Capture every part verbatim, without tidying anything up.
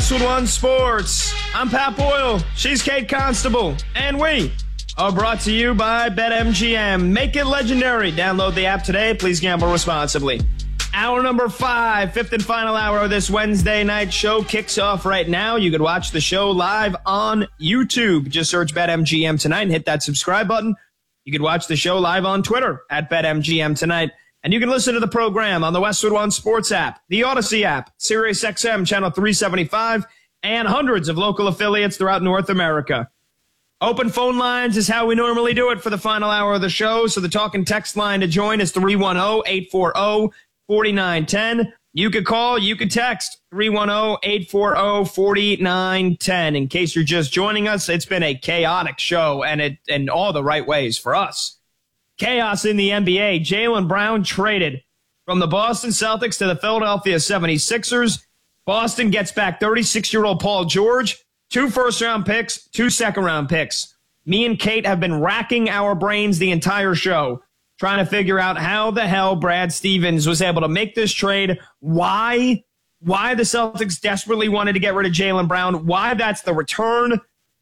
Westwood One Sports. I'm Pat Boyle. She's Kate Constable. And we are brought to you by BetMGM. Make it legendary. Download the app today. Please gamble responsibly. Hour number five, fifth and final hour of this Wednesday night show kicks off right now. You can watch the show live on YouTube. Just search BetMGM Tonight and hit that subscribe button. You can watch the show live on Twitter at BetMGM Tonight. And you can listen to the program on the Westwood One Sports app, the Odyssey app, SiriusXM Channel three seventy-five, and hundreds of local affiliates throughout North America. Open phone lines is how we normally do it for the final hour of the show. So the talk and text line to join is three one zero, eight four zero, four nine one zero. You could call, you could text three one zero, eight four zero, four nine one zero. In case you're just joining us, it's been a chaotic show and it in all the right ways for us. Chaos in the N B A. Jaylen Brown traded from the Boston Celtics to the Philadelphia seventy-sixers. Boston gets back thirty-six-year-old Paul George, two first-round picks, two second-round picks. Me and Kate have been racking our brains the entire show, trying to figure out how the hell Brad Stevens was able to make this trade, why, why the Celtics desperately wanted to get rid of Jaylen Brown, why that's the return,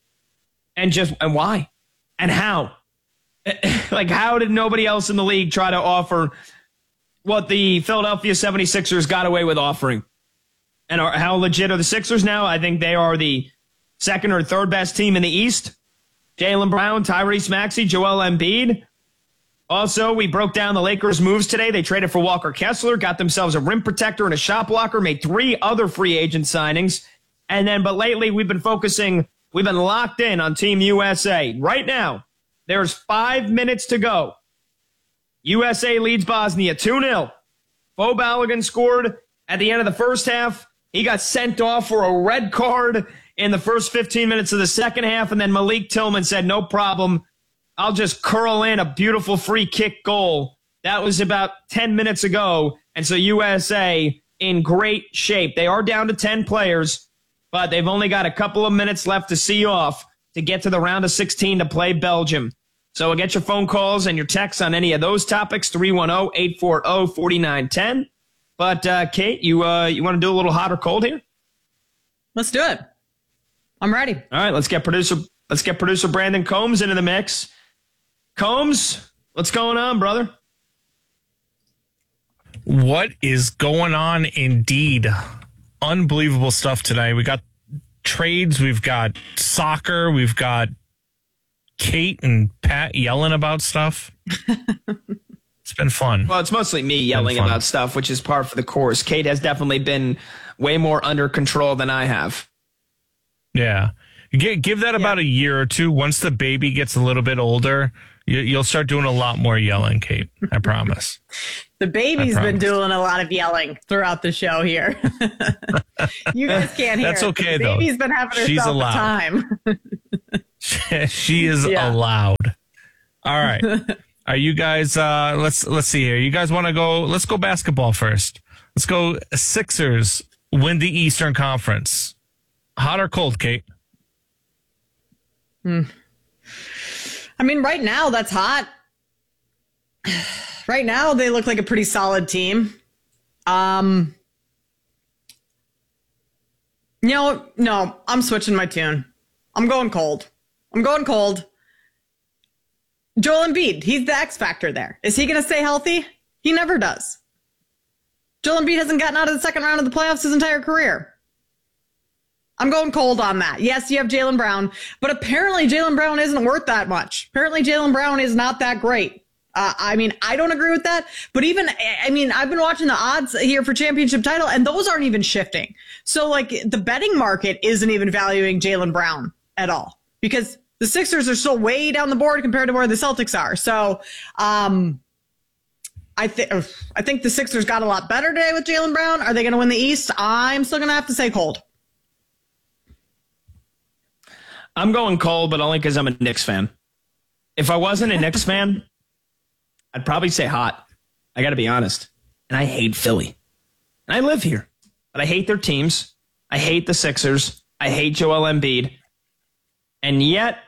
and just and why, and how. Like, how did nobody else in the league try to offer what the Philadelphia seventy-sixers got away with offering? And are, how legit are the Sixers now? I think they are the second or third best team in the East. Jaylen Brown, Tyrese Maxey, Joel Embiid. Also, we broke down the Lakers' moves today. They traded for Walker Kessler, got themselves a rim protector and a shot blocker, made three other free agent signings. And then, but lately, we've been focusing, we've been locked in on Team U S A. Right now, there's five minutes to go. U S A leads Bosnia two nil. Bo Balogun scored at the end of the first half. He got sent off for a red card in the first fifteen minutes of the second half, and then Malik Tillman said, no problem. I'll just curl in a beautiful free kick goal. That was about ten minutes ago, and so U S A in great shape. They are down to ten players, but they've only got a couple of minutes left to see off to get to the round of sixteen to play Belgium. So get your phone calls and your texts on any of those topics, three one zero, eight four zero, four nine one zero. But, uh, Kate, you uh, you want to do a little hot or cold here? Let's do it. I'm ready. All right, let's get producer let's get producer Brandon Combs into the mix. Combs, what's going on, brother? What is going on indeed? Unbelievable stuff tonight. We got trades, we've got soccer, we've got Kate and Pat yelling about stuff. It's been fun. Well, it's mostly me yelling about stuff, which is par for the course. Kate has definitely been way more under control than I have. Yeah. G- give that about yeah. a year or two. Once the baby gets a little bit older, you- you'll start doing a lot more yelling, Kate. I promise. The baby's been doing a lot of yelling throughout the show here. You guys can't hear That's it. okay, the though. Baby's been having herself She's a allowed. time. She is yeah. allowed. All right. Are you guys, uh, let's, let's see here. You guys want to go, let's go basketball first. Let's go Sixers win the Eastern Conference. Hot or cold, Kate? Hmm. I mean, right now, that's hot. Right now, they look like a pretty solid team. Um, you know, no, I'm switching my tune. I'm going cold. I'm going cold. Joel Embiid, he's the X factor there. Is he going to stay healthy? He never does. Joel Embiid hasn't gotten out of the second round of the playoffs his entire career. I'm going cold on that. Yes, you have Jaylen Brown, but apparently Jaylen Brown isn't worth that much. Apparently Jaylen Brown is not that great. Uh, I mean, I don't agree with that, but even, I mean, I've been watching the odds here for championship title, and those aren't even shifting. So, like, the betting market isn't even valuing Jaylen Brown at all because the Sixers are still way down the board compared to where the Celtics are. So, um, I think I think the Sixers got a lot better today with Jaylen Brown. Are they going to win the East? I'm still going to have to say cold. I'm going cold, but only because I'm a Knicks fan. If I wasn't a Knicks fan, I'd probably say hot. I got to be honest. And I hate Philly. And I live here. But I hate their teams. I hate the Sixers. I hate Joel Embiid. And yet,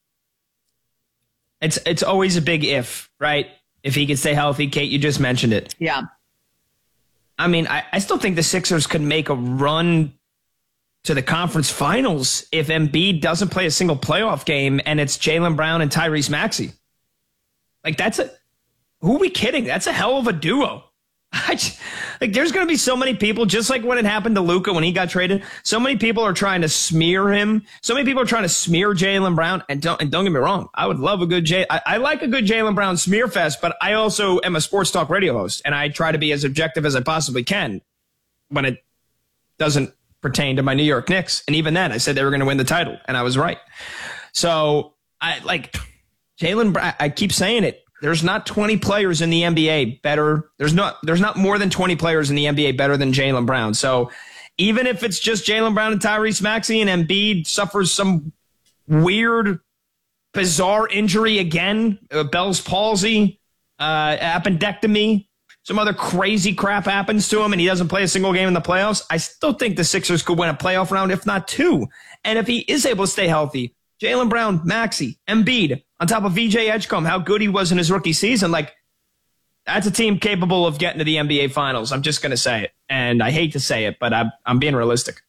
it's it's always a big if, right? If he can stay healthy. Kate, you just mentioned it. Yeah. I mean, I, I still think the Sixers could make a run to the conference finals if Embiid doesn't play a single playoff game and it's Jaylen Brown and Tyrese Maxey. Like, that's a, who are we kidding? That's a hell of a duo. I just, like, there's going to be so many people, just like when it happened to Luka when he got traded. So many people are trying to smear him. So many people are trying to smear Jaylen Brown. And don't, and don't get me wrong, I would love a good Jay. I, I like a good Jaylen Brown smear fest, but I also am a sports talk radio host, and I try to be as objective as I possibly can when it doesn't pertain to my New York Knicks. And even then, I said they were going to win the title, and I was right. So I like Jaylen Brown. I keep saying it. There's not twenty players in the N B A better. There's not there's not more than twenty players in the N B A better than Jaylen Brown. So even if it's just Jaylen Brown and Tyrese Maxey and Embiid suffers some weird, bizarre injury again, uh, Bell's palsy, uh, appendectomy, some other crazy crap happens to him and he doesn't play a single game in the playoffs, I still think the Sixers could win a playoff round, if not two. And if he is able to stay healthy, Jaylen Brown, Maxey, Embiid, on top of V J Edgecombe, how good he was in his rookie season, like, that's a team capable of getting to the N B A Finals. I'm just going to say it. And I hate to say it, but I'm, I'm being realistic.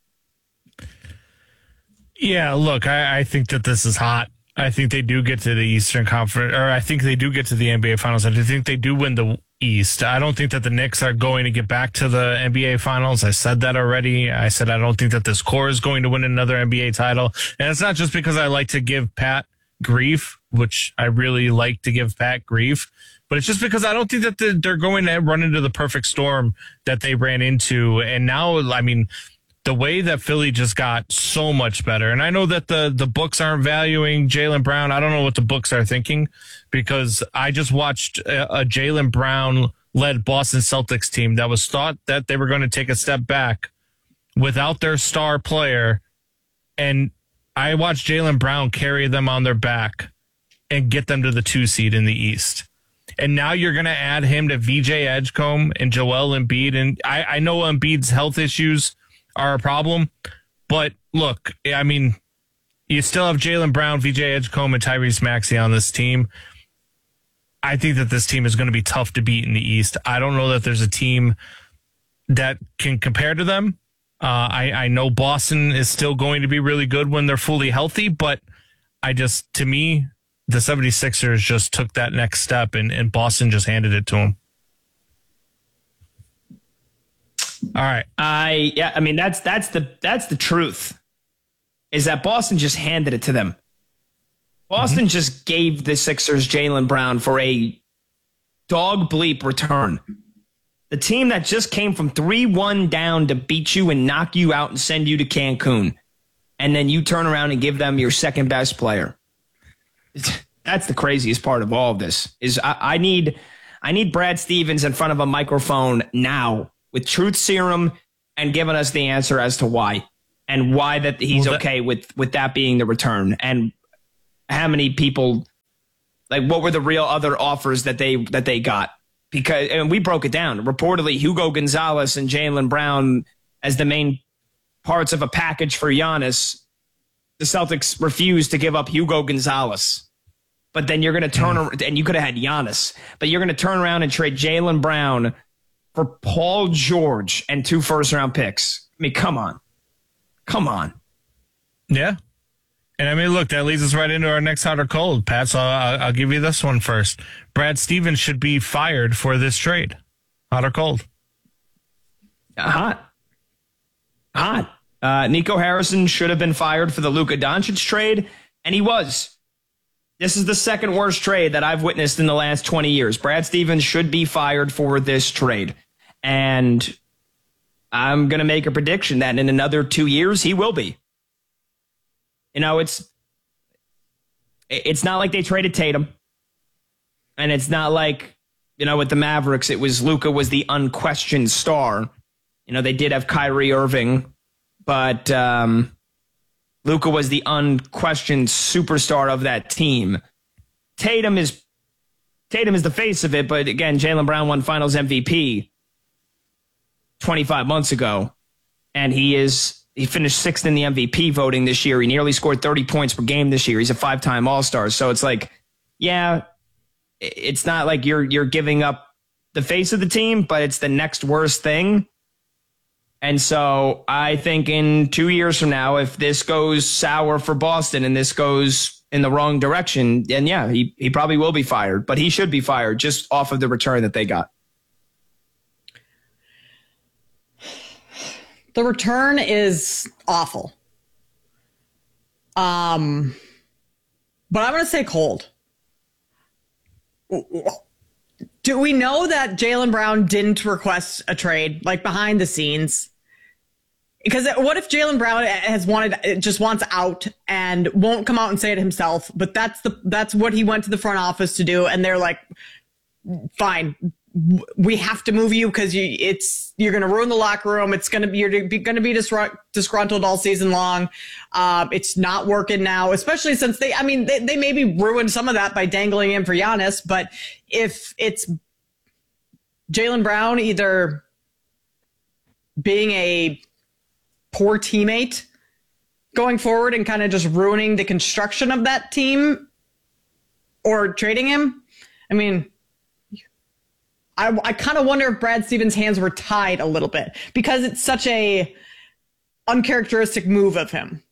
Yeah, look, I, I think that this is hot. I think they do get to the Eastern Conference, or I think they do get to the N B A Finals. I do think they do win the East. I don't think that the Knicks are going to get back to the N B A Finals. I said that already. I said I don't think that this core is going to win another N B A title. And it's not just because I like to give Pat grief, which I really like to give Pat grief, but it's just because I don't think that they're going to run into the perfect storm that they ran into. And now, I mean, the way that Philly just got so much better. And I know that the, the books aren't valuing Jaylen Brown. I don't know what the books are thinking, because I just watched a, a Jaylen Brown led Boston Celtics team that was thought that they were going to take a step back without their star player. And I watched Jaylen Brown carry them on their back and get them to the two seed in the East. And now you're going to add him to V J Edgecombe and Joel Embiid. And I, I know Embiid's health issues are a problem, but look, I mean, you still have Jaylen Brown, V J Edgecombe, and Tyrese Maxey on this team. I think that this team is going to be tough to beat in the East. I don't know that there's a team that can compare to them. Uh, I, I know Boston is still going to be really good when they're fully healthy, but I just, to me, the 76ers just took that next step, and, and Boston just handed it to them. All right. I yeah, I mean that's that's the that's the truth. Is that Boston just handed it to them. Boston mm-hmm. just gave the Sixers Jaylen Brown for a dog bleep return. The team that just came from three one down to beat you and knock you out and send you to Cancun. And then you turn around and give them your second best player. That's the craziest part of all of this. Is I, I need I need Brad Stevens in front of a microphone now with truth serum and giving us the answer as to why. And why that he's well, that, okay with, with that being the return. And how many people, like, what were the real other offers that they that they got? Because, and we broke it down. Reportedly, Hugo Gonzalez and Jaylen Brown as the main parts of a package for Giannis. The Celtics refused to give up Hugo Gonzalez. But then you're going to turn mm. around, and you could have had Giannis, but you're going to turn around and trade Jaylen Brown for Paul George and two first-round picks. I mean, come on. Come on. Yeah. And I mean, look, that leads us right into our next hot or cold, Pat. So I'll, I'll give you this one first. Brad Stevens should be fired for this trade. Hot or cold? Uh, hot. Hot. Uh, Nico Harrison should have been fired for the Luka Doncic trade, and he was. This is the second worst trade that I've witnessed in the last twenty years. Brad Stevens should be fired for this trade. And I'm going to make a prediction that in another two years, he will be. You know, it's it's not like they traded Tatum. And it's not like, you know, with the Mavericks, it was Luka was the unquestioned star. You know, they did have Kyrie Irving, but um, Luka was the unquestioned superstar of that team. Tatum is Tatum is the face of it, but again, Jaylen Brown won Finals M V P twenty-five months ago, and he is he finished sixth in the M V P voting this year. He nearly scored thirty points per game this year. He's a five-time All-Star, so it's like, yeah, it's not like you're you're giving up the face of the team, but it's the next worst thing. And so I think in two years from now, if this goes sour for Boston and this goes in the wrong direction, then yeah, he, he probably will be fired. But he should be fired just off of the return that they got. The return is awful. Um, but I'm going to say cold. Do we know that Jaylen Brown didn't request a trade, like behind the scenes? Because what if Jaylen Brown has wanted, just wants out and won't come out and say it himself, but that's the, that's what he went to the front office to do. And they're like, fine, we have to move you because you, it's, you're going to ruin the locker room. It's going to be, you're going to be disru- disgruntled all season long. Um, it's not working now, especially since they, I mean, they, they maybe ruined some of that by dangling him for Giannis, but if it's Jaylen Brown either being a poor teammate going forward and kind of just ruining the construction of that team or trading him. I mean, I, I kind of wonder if Brad Stevens' hands were tied a little bit because it's such a uncharacteristic move of him.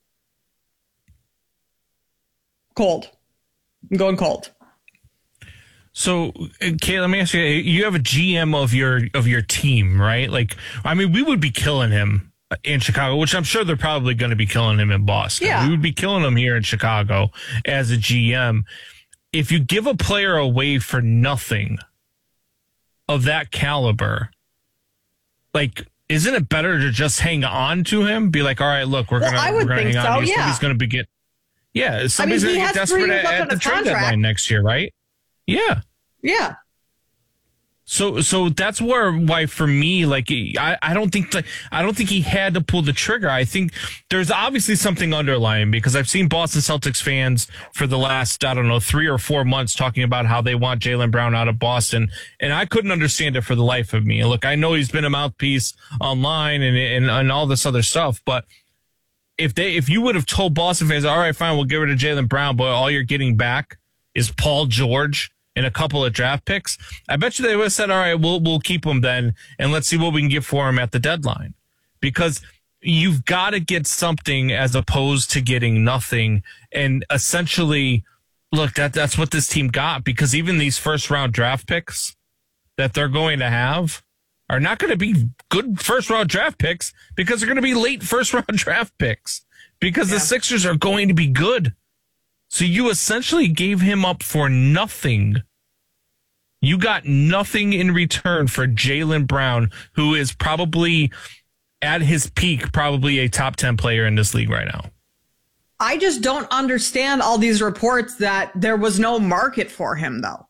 Cold. I'm going cold. So, Kay, let me ask you, you have a G M of your, of your team, right? Like, I mean, we would be killing him in Chicago, which I'm sure they're probably going to be killing him in Boston. Yeah. We would be killing him here in Chicago as a G M. If you give a player away for nothing of that caliber, like, isn't it better to just hang on to him? Be like, all right, look, we're well, gonna, I would we're gonna think hang so, on. yeah. Somebody's gonna be get, yeah, somebody's I mean, gonna get desperate at, at the trade contract. deadline next year, right? Yeah. Yeah. So, so that's where, why for me, like, I, I don't think that, I don't think he had to pull the trigger. I think there's obviously something underlying because I've seen Boston Celtics fans for the last, I don't know, three or four months talking about how they want Jaylen Brown out of Boston. And I couldn't understand it for the life of me. Look, I know he's been a mouthpiece online and, and, and all this other stuff, but if they, if you would have told Boston fans, all right, fine, we'll give it to Jaylen Brown, but all you're getting back is Paul George and a couple of draft picks, I bet you they would have said, all right, we'll we'll keep him then, and let's see what we can get for him at the deadline. Because you've got to get something as opposed to getting nothing. And essentially, look, that that's what this team got, because even these first-round draft picks that they're going to have are not going to be good first-round draft picks because they're going to be late first-round draft picks because yeah. the Sixers are going to be good. So you essentially gave him up for nothing. You got nothing in return for Jaylen Brown, who is probably at his peak, probably a top ten player in this league right now. I just don't understand all these reports that there was no market for him, though.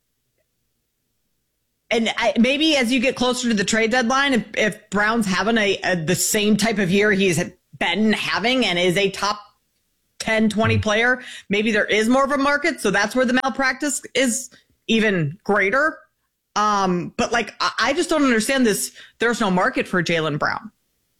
And I, maybe as you get closer to the trade deadline, if, if Brown's having a, a the same type of year he's been having and is a top ten, twenty player, maybe there is more of a market. So that's where the malpractice is even greater. Um, but like, I, I just don't understand this. There's no market for Jaylen Brown.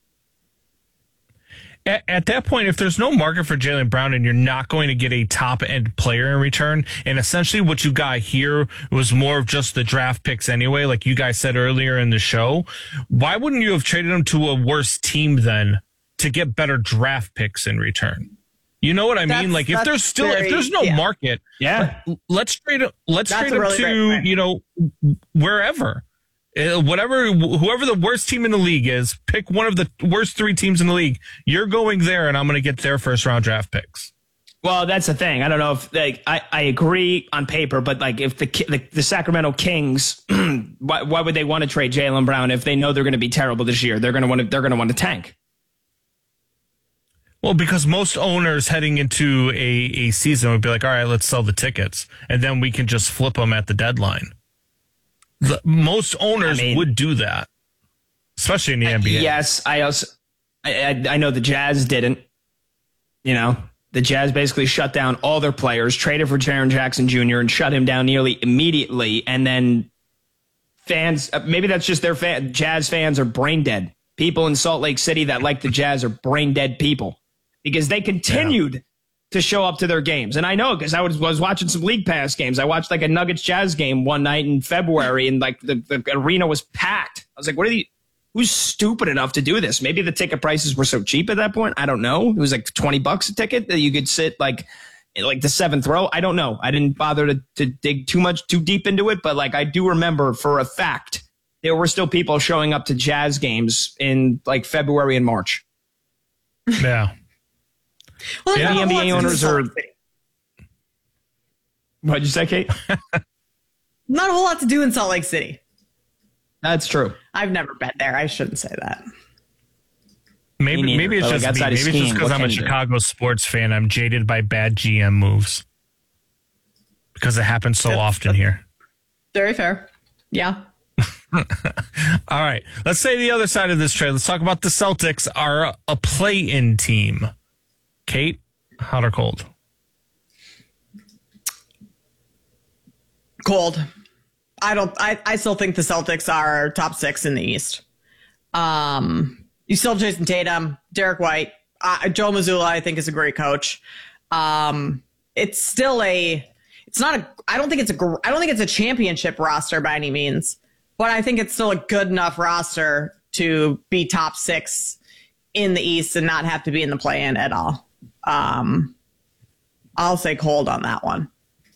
At, at that point, if there's no market for Jaylen Brown and you're not going to get a top end player in return, and essentially what you got here was more of just the draft picks anyway, like you guys said earlier in the show, why wouldn't you have traded him to a worse team then to get better draft picks in return? You know what I that's, mean? Like if there's still, very, if there's no yeah. market, yeah, let's trade it. Let's that's trade really him to, great, right. you know, wherever, uh, whatever, whoever the worst team in the league is, pick one of the worst three teams in the league. You're going there and I'm going to get their first round draft picks. Well, that's the thing. I don't know if like I, I agree on paper, but like if the the, the Sacramento Kings, why, why would they want to trade Jaylen Brown if they know they're going to be terrible this year? They're going to want to they're going to want to tank. Well, because most owners heading into a, a season would be like, all right, let's sell the tickets, and then we can just flip them at the deadline. The, most owners I mean, would do that, especially in the N B A. Yes, I also I, I, I know the Jazz didn't. You know, the Jazz basically shut down all their players, traded for Jaren Jackson Junior, and shut him down nearly immediately. And then fans, maybe that's just their fan, Jazz fans are brain dead. People in Salt Lake City that like the Jazz are brain dead people. Because they continued yeah. to show up to their games. And I know because I was, was watching some League Pass games. I watched like a Nuggets Jazz game one night in February and like the, the arena was packed. I was like, what are the who's stupid enough to do this? Maybe the ticket prices were so cheap at that point. I don't know. It was like twenty bucks a ticket that you could sit like in like the seventh row. I don't know. I didn't bother to, to dig too much too deep into it, but like I do remember for a fact there were still people showing up to Jazz games in like February and March. Yeah. Well, Yeah. The N B A owners are. City. What'd you say, Kate? Not a whole lot to do in Salt Lake City. That's true. I've never been there. I shouldn't say that. Maybe neither, maybe it's but, like, just me. outside Maybe of it's just skiing, because what I'm a can you do? Chicago sports fan. I'm jaded by bad G M moves because it happens so That's- often here. Very fair. Yeah. All right. Let's say the other side of this trade. Let's talk about the Celtics are a play-in team. Kate, hot or cold? Cold. I don't. I, I still think the Celtics are top six in the East. Um, you still have Jason Tatum, Derek White, uh, Joe Mazzulla. I think is a great coach. Um, it's still a. It's not a. I don't think it's a. gr- I don't think it's a championship roster by any means, but I think it's still a good enough roster to be top six in the East and not have to be in the play-in at all. Um, I'll say cold on that one.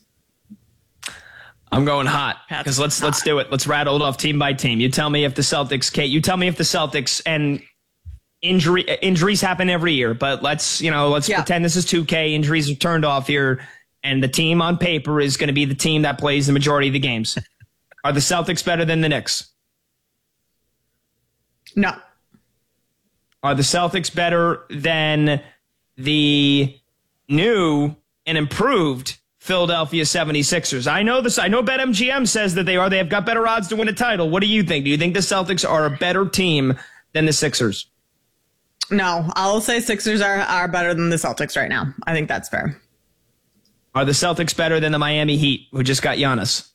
I'm going hot Pat's because let's hot. let's do it. Let's rattle it off team by team. You tell me if the Celtics, Kate. You tell me if the Celtics and injury injuries happen every year, but let's you know let's Yeah. pretend this is two K. Injuries are turned off here, and the team on paper is going to be the team that plays the majority of the games. Are the Celtics better than the Knicks? No. Are the Celtics better than the new and improved Philadelphia seventy-sixers? I know this. I know BetMGM says that they are. They have got better odds to win a title. What do you think? Do you think the Celtics are a better team than the Sixers? No, I'll say Sixers are, are better than the Celtics right now. I think that's fair. Are the Celtics better than the Miami Heat, who just got Giannis?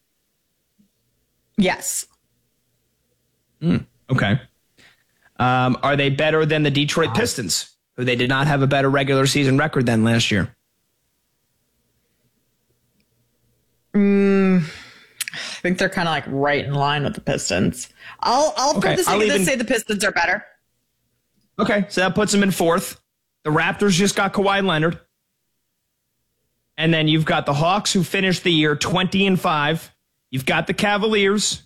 Yes. Okay. Um, are they better than the Detroit Pistons, who they did not have a better regular season record than last year? I think they're kind of like right in line with the Pistons. I'll, I'll Okay, for the sake I'll of this even- say the Pistons are better. Okay, so that puts them in fourth. The Raptors just got Kawhi Leonard. And then you've got the Hawks, who finished the year twenty and five. You've got the Cavaliers.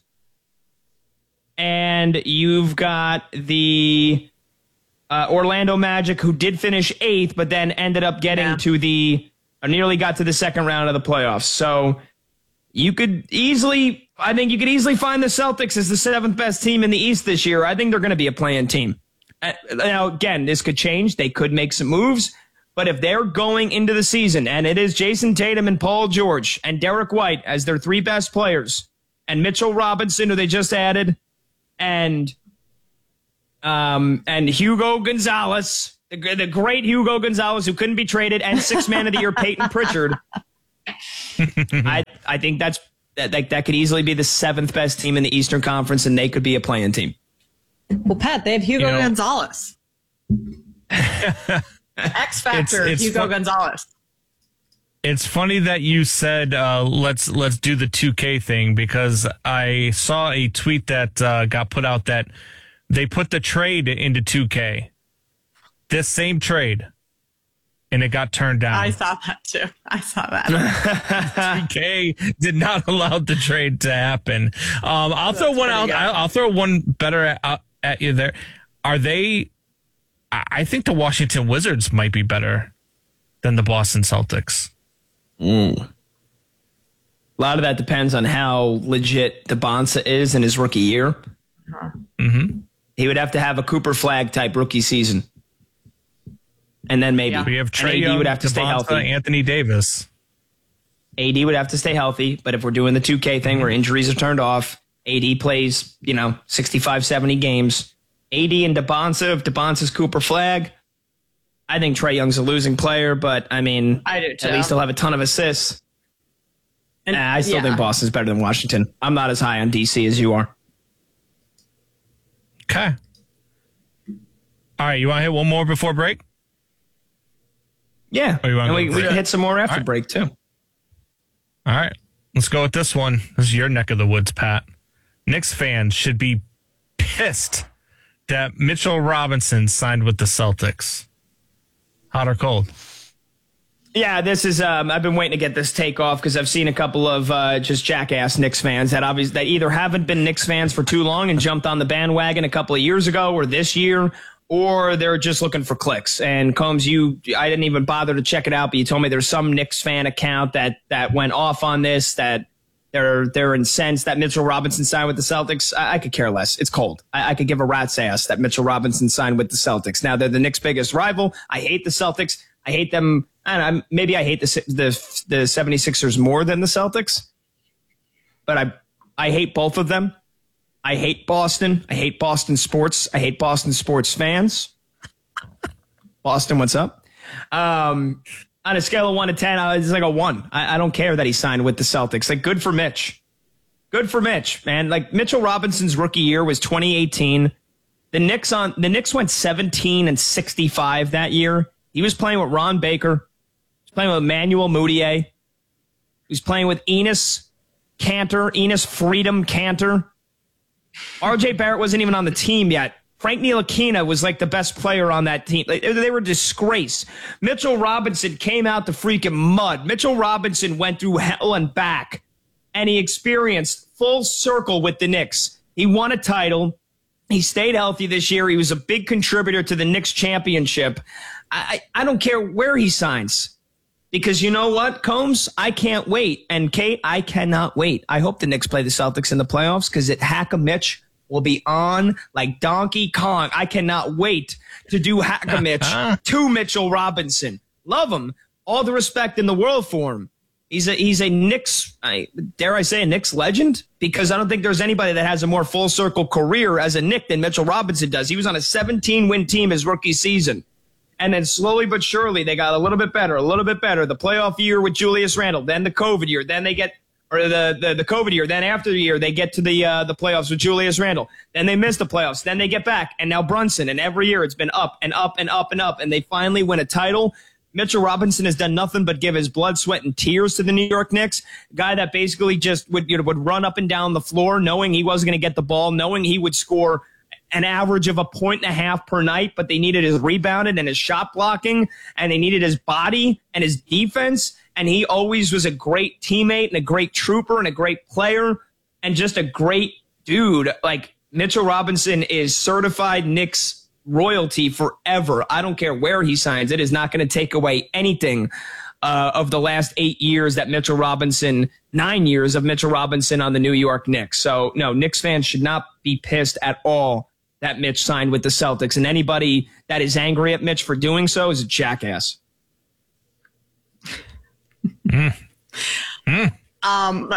And you've got the uh, Orlando Magic, who did finish eighth, but then ended up getting Yeah. to the, or nearly got to the second round of the playoffs. So you could easily, I think you could easily find the Celtics as the seventh best team in the East this year. I think they're going to be a play-in team. Uh, Now, again, this could change. They could make some moves. But if they're going into the season, and it is Jason Tatum and Paul George and Derek White as their three best players, and Mitchell Robinson, who they just added, and um, and Hugo Gonzalez, the, the great Hugo Gonzalez, who couldn't be traded, and sixth man of the year Peyton Pritchard, I I think that's that, that that could easily be the seventh best team in the Eastern Conference, and they could be a play-in team. Well, Pat, they have Hugo You know- Gonzalez. X Factor, It's- it's Hugo fun- Gonzalez. It's funny that you said uh, let's let's do the two K thing because I saw a tweet that uh, got put out that they put the trade into two K. This same trade, and it got turned down. I saw that too. I saw that. two K did not allow the trade to happen. Um, I'll throw one pretty out. good. I'll, I'll throw one better at, at you there. Are they? I I think the Washington Wizards might be better than the Boston Celtics. A lot of that depends on how legit DeBonsa is in his rookie year. Mm-hmm. He would have to have a Cooper Flag type rookie season. And then maybe. Yeah. We have And Trey A D Young, would have to stay Devonta, healthy. Anthony Davis. A D would have to stay healthy, but if we're doing the two K thing where injuries are turned off, A D plays, you know, sixty-five, seventy games. A D and DeBonsa, if DeBonsa's Cooper Flag, I think Trey Young's a losing player, but I mean, I do too. at least he'll have a ton of assists. And, Nah, I still yeah. think Boston's better than Washington. I'm not as high on D C as you are. Okay. All right, you want to hit one more before break? Yeah, Oh, you wanna and go we, to we break? can hit some more after All right. break, too. All right, let's go with this one. This is your neck of the woods, Pat. Knicks fans should be pissed that Mitchell Robinson signed with the Celtics? Hot or cold? Yeah, this is. Um, I've been waiting to get this take off because I've seen a couple of uh, just jackass Knicks fans that obviously that either haven't been Knicks fans for too long and jumped on the bandwagon a couple of years ago or this year, or they're just looking for clicks. And Combs, you, I didn't even bother to check it out, but you told me there's some Knicks fan account that that went off on this, that they're they're incensed that Mitchell Robinson signed with the Celtics. I, I could care less. It's cold. I, I could give a rat's ass that Mitchell Robinson signed with the Celtics. Now they're the Knicks' biggest rival. I hate the Celtics. I hate them. I don't know, maybe I hate the, the the seventy-sixers more than the Celtics, but I I hate both of them. I hate Boston. I hate Boston sports. I hate Boston sports fans. Boston, what's up? Um, on a scale of one to ten, it's like a one. I, I don't care that he signed with the Celtics. Like, good for Mitch. Good for Mitch, man. Like, Mitchell Robinson's rookie year was twenty eighteen. The Knicks on the Knicks went seventeen and sixty-five that year. He was playing with Ron Baker. He was playing with Emmanuel Mudiay. He was playing with Enes Kanter, Enes Freedom Kanter. R J Barrett wasn't even on the team yet. Frank Ntilikina was like the best player on that team. They were a disgrace. Mitchell Robinson came out the freaking mud. Mitchell Robinson went through hell and back, and he experienced full circle with the Knicks. He won a title. He stayed healthy this year. He was a big contributor to the Knicks championship. I, I don't care where he signs, because you know what, Combs? I can't wait. And Kate, I cannot wait. I hope the Knicks play the Celtics in the playoffs, because it Hack-a-Mitch will be on like Donkey Kong. I cannot wait to do Hack-a-Mitch to Mitchell Robinson. Love him. All the respect in the world for him. He's a he's a Knicks, I, dare I say, a Knicks legend, because I don't think there's anybody that has a more full circle career as a Knick than Mitchell Robinson does. He was on a seventeen win team his rookie season. And then slowly but surely, they got a little bit better, a little bit better. The playoff year with Julius Randle, then the COVID year, then they get, or the, the, the COVID year, then after the year, they get to the uh, the playoffs with Julius Randle. Then they miss the playoffs, then they get back, and now Brunson. And every year it's been up and up and up and up, and they finally win a title. Mitchell Robinson has done nothing but give his blood, sweat, and tears to the New York Knicks. A guy that basically just would, you know, would run up and down the floor knowing he wasn't going to get the ball, knowing he would score an average of a point and a half per night, but they needed his rebounding and his shot blocking, and they needed his body and his defense. And he always was a great teammate and a great trooper and a great player and just a great dude. Like, Mitchell Robinson is certified Knicks royalty forever. I don't care where he signs. It is not going to take away anything uh, of the last eight years that Mitchell Robinson, nine years of Mitchell Robinson on the New York Knicks. So, no, Knicks fans should not be pissed at all that Mitch signed with the Celtics, and anybody that is angry at Mitch for doing so is a jackass. mm. Mm. Um,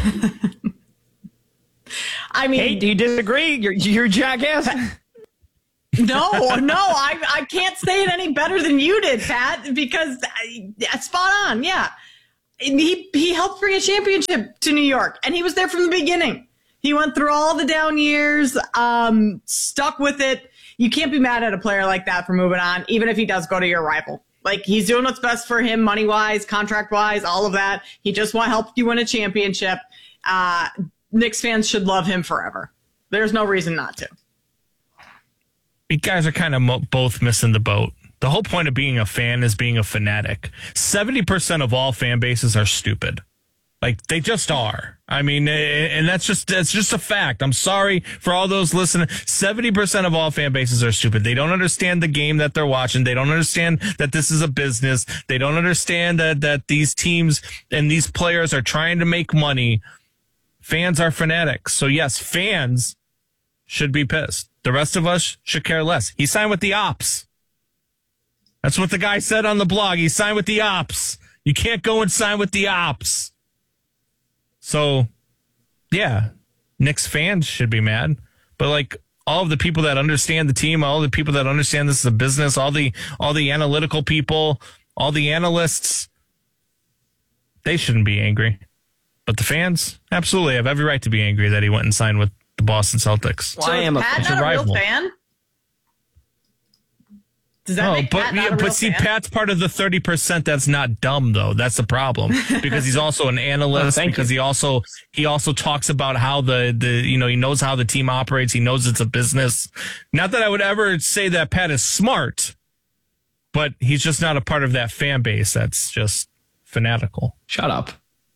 I mean, hey, do you disagree? You're you're a jackass. No, no, I I can't say it any better than you did, Pat, because I, spot on. Yeah, he he helped bring a championship to New York, and he was there from the beginning. He went through all the down years, um, stuck with it. You can't be mad at a player like that for moving on, even if he does go to your rival. Like, he's doing what's best for him, money-wise, contract-wise, all of that. He just want to help you win a championship. Uh, Knicks fans should love him forever. There's no reason not to. You guys are kind of mo- both missing the boat. The whole point of being a fan is being a fanatic. seventy percent of all fan bases are stupid. Like, they just are. I mean, and that's just that's just a fact. I'm sorry for all those listening. seventy percent of all fan bases are stupid. They don't understand the game that they're watching. They don't understand that this is a business. They don't understand that, that these teams and these players are trying to make money. Fans are fanatics. So, yes, fans should be pissed. The rest of us should care less. He signed with the Ops. That's what the guy said on the blog. He signed with the Ops. You can't go and sign with the Ops. So, yeah, Knicks fans should be mad. But, like, all of the people that understand the team, all the people that understand this is a business, all the all the analytical people, all the analysts, they shouldn't be angry. But the fans absolutely have every right to be angry that he went and signed with the Boston Celtics. So I am a, Pat not a real fan? Does that Oh, make but Pat not yeah, a real but see, fan? Pat's part of the thirty percent that's not dumb, though. That's the problem because he's also an analyst. Oh, thank because you. he also he also talks about how the the you know he knows how the team operates. He knows it's a business. Not that I would ever say that Pat is smart, but he's just not a part of that fan base that's just fanatical. Shut up.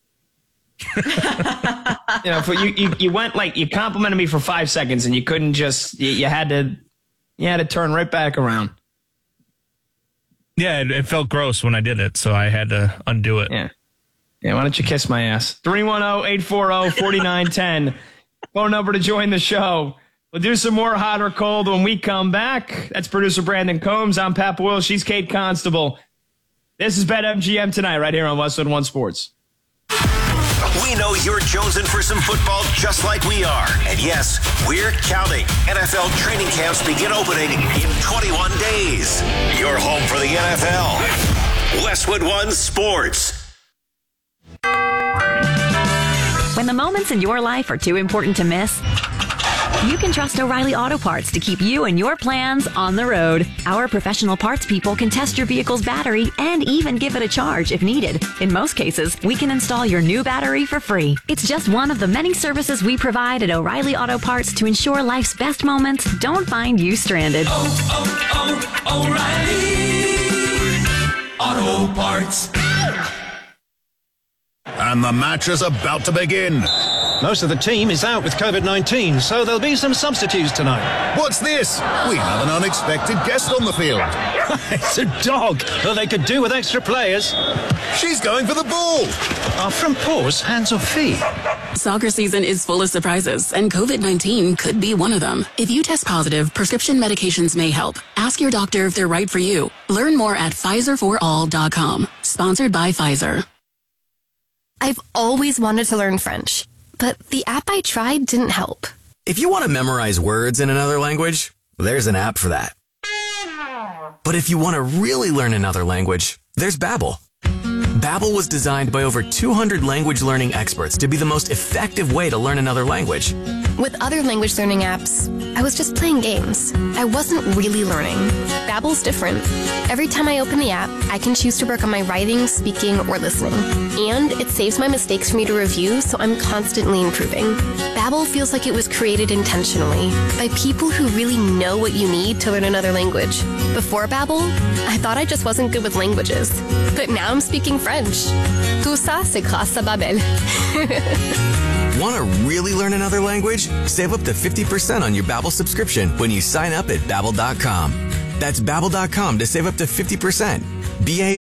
you know, for you, you, you went like you complimented me for five seconds, and you couldn't just you, you had to you had to turn right back around. Yeah, it, it felt gross when I did it, so I had to undo it. Yeah. Yeah, why don't you kiss my ass? three one zero, eight four zero, four nine one zero. Phone number to join the show. We'll do some more hot or cold when we come back. That's producer Brandon Combs. I'm Pat Boyle. She's Kate Constable. This is BetMGM tonight right here on Westwood One Sports. We know you're chosen for some football just like we are. And yes, we're counting. N F L training camps begin opening in twenty-one days. You're home for the N F L. Westwood One Sports. When the moments in your life are too important to miss, you can trust O'Reilly Auto Parts to keep you and your plans on the road. Our professional parts people can test your vehicle's battery and even give it a charge if needed. In most cases, we can install your new battery for free. It's just one of the many services we provide at O'Reilly Auto Parts to ensure life's best moments don't find you stranded. Oh, oh, oh, O'Reilly Auto Parts. And the match is about to begin. Most of the team is out with COVID nineteen, so there'll be some substitutes tonight. What's this? We have an unexpected guest on the field. It's a dog, though they could do with extra players. She's going for the ball. Are from paws, hands or feet? Soccer season is full of surprises, and COVID nineteen could be one of them. If you test positive, prescription medications may help. Ask your doctor if they're right for you. Learn more at Pfizer for all dot com. Sponsored by Pfizer. I've always wanted to learn French, but the app I tried didn't help. If you want to memorize words in another language, there's an app for that. But if you want to really learn another language, there's Babbel. Babbel was designed by over two hundred language learning experts to be the most effective way to learn another language. With other language learning apps, I was just playing games. I wasn't really learning. Babbel's different. Every time I open the app, I can choose to work on my writing, speaking, or listening. And it saves my mistakes for me to review, so I'm constantly improving. Babbel feels like it was created intentionally by people who really know what you need to learn another language. Before Babbel, I thought I just wasn't good with languages. But now I'm speaking French. Tout ça, c'est grâce à Babbel. Want to really learn another language? Save up to fifty percent on your Babbel subscription when you sign up at Babbel dot com. That's Babbel dot com to save up to fifty percent. B A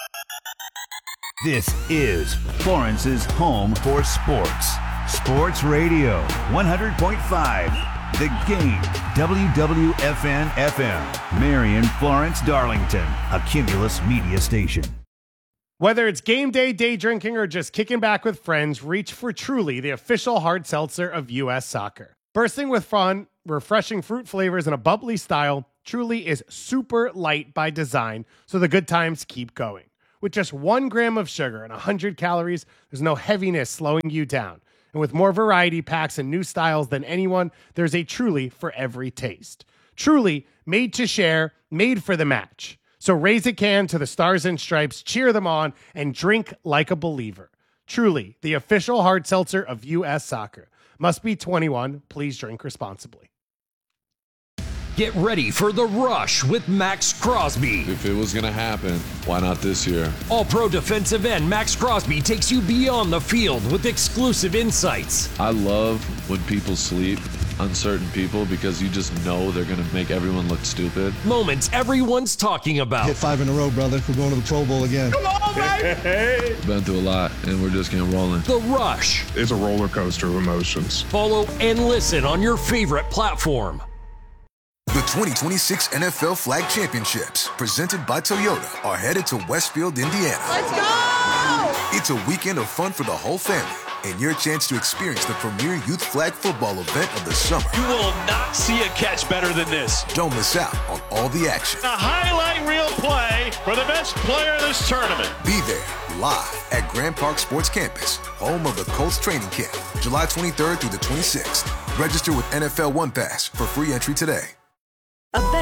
This is Florence's home for sports. Sports Radio, one hundred point five. The Game, W W F N F M, Marion, Florence, Darlington, a Cumulus media station. Whether it's game day, day drinking, or just kicking back with friends, reach for Truly, the official hard seltzer of U S Soccer. Bursting with fun, refreshing fruit flavors, and a bubbly style, Truly is super light by design, so the good times keep going. With just one gram of sugar and one hundred calories, there's no heaviness slowing you down. And with more variety packs and new styles than anyone, there's a Truly for every taste. Truly, made to share, made for the match. So raise a can to the Stars and Stripes, cheer them on, and drink like a believer. Truly, the official hard seltzer of U S Soccer. Must be twenty-one. Please drink responsibly. Get ready for The Rush with Max Crosby. If it was going to happen, why not this year? All-pro defensive end Max Crosby takes you beyond the field with exclusive insights. I love when people sleep on certain people because you just know they're going to make everyone look stupid. Moments everyone's talking about. Hit five in a row, brother. We're going to the Pro Bowl again. Come on, baby! Been through a lot, and we're just getting rolling. The Rush. It's a roller coaster of emotions. Follow and listen on your favorite platform. The twenty twenty-six N F L Flag Championships, presented by Toyota, are headed to Westfield, Indiana. Let's go! It's a weekend of fun for the whole family, and your chance to experience the premier youth flag football event of the summer. You will not see a catch better than this. Don't miss out on all the action. A highlight reel play for the best player of this tournament. Be there, live at Grand Park Sports Campus, home of the Colts training camp, July twenty-third through the twenty-sixth. Register with N F L One Pass for free entry today. A better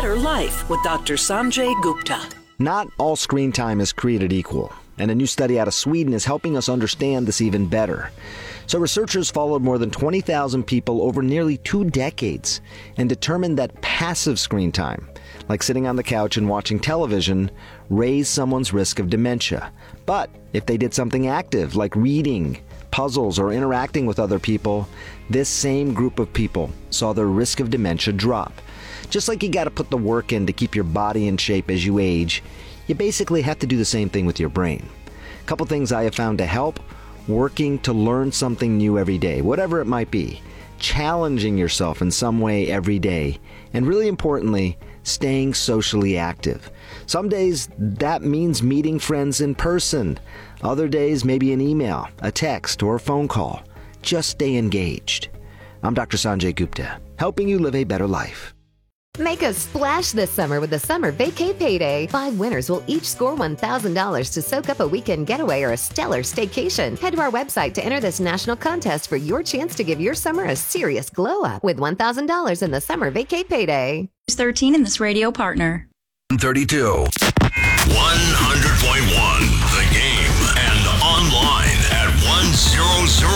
better life with Doctor Sanjay Gupta. Not all screen time is created equal, and a new study out of Sweden is helping us understand this even better. So researchers followed more than twenty thousand people over nearly two decades and determined that passive screen time, like sitting on the couch and watching television, raised someone's risk of dementia. But if they did something active, like reading, puzzles, or interacting with other people, this same group of people saw their risk of dementia drop. Just like you got to put the work in to keep your body in shape as you age, you basically have to do the same thing with your brain. A couple things I have found to help: working to learn something new every day, whatever it might be, challenging yourself in some way every day, and really importantly, staying socially active. Some days that means meeting friends in person. Other days maybe an email, a text, or a phone call. Just stay engaged. I'm Doctor Sanjay Gupta, helping you live a better life. Make a splash this summer with the Summer Vacay Payday. Five winners will each score one thousand dollars to soak up a weekend getaway or a stellar staycation. Head to our website to enter this national contest for your chance to give your summer a serious glow up with one thousand dollars in the Summer Vacay Payday. thirteen in this radio partner. thirty-two. one